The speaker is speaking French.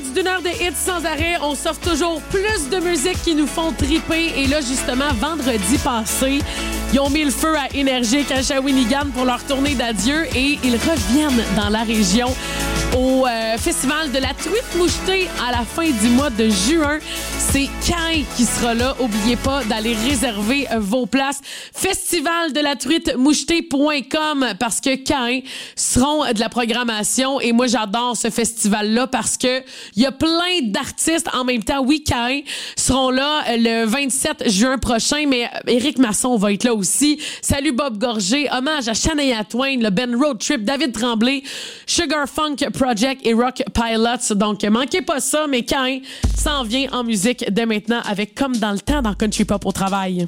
d'une heure de hits sans arrêt. On s'offre toujours plus de musique qui nous font triper. Et là, justement, vendredi passé, ils ont mis le feu à Énergique à Shawinigan pour leur tournée d'adieu et ils reviennent dans la région au festival de la truite mouchetée à la fin du mois de juin. C'est Caïn qui sera là. Oubliez pas d'aller réserver vos places. Festivaldelatruitemouchetée.com parce que Caïn seront de la programmation et moi j'adore ce festival-là parce que il y a plein d'artistes en même temps. Oui, Caïn seront là le 27 juin prochain, mais Éric Masson va être là aussi. Salut Bob Gorgé, hommage à Shania Twain, le Ben Road Trip, David Tremblay, Sugar Funk Project et Rock Pilots. Donc, manquez pas ça, mais Caïn s'en vient en musique dès maintenant avec Comme dans le temps dans Country Pop au travail.